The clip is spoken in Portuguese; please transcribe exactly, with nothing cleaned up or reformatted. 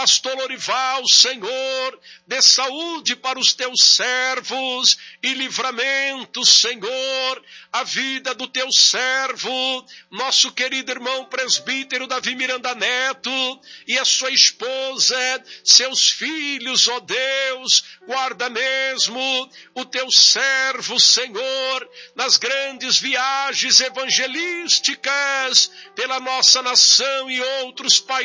pastor Lorival, Senhor, dê saúde para os teus servos e livramento, Senhor, a vida do teu servo, nosso querido irmão presbítero Davi Miranda Neto e a sua esposa, seus filhos, ó Deus, guarda mesmo o teu servo, Senhor, nas grandes viagens evangelísticas pela nossa nação e outros países